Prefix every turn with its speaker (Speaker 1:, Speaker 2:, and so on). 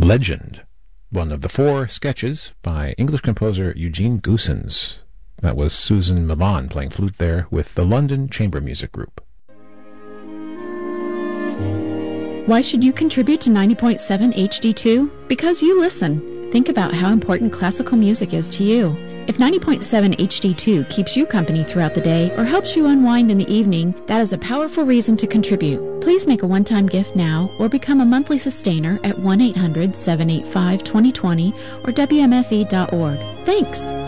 Speaker 1: Legend, one of the 4 sketches by English composer Eugene Goossens. That was Susan Milan playing flute there with the London Chamber Music Group.
Speaker 2: Why should you contribute to 90.7 HD2? Because you listen. Think about how important classical music is to you. If 90.7 HD2 keeps you company throughout the day or helps you unwind in the evening, that is a powerful reason to contribute. Please make a one-time gift now or become a monthly sustainer at 1-800-785-2020 or WMFE.org. Thanks!